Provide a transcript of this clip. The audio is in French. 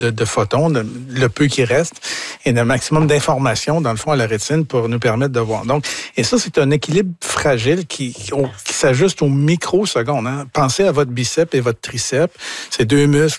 de photons, le peu qui reste, et un maximum d'informations, dans le fond, à la rétine pour nous permettre de voir. Donc, et ça, c'est un équilibre fragile qui s'ajuste aux microsecondes. Hein. Pensez à votre biceps et votre triceps. C'est deux muscles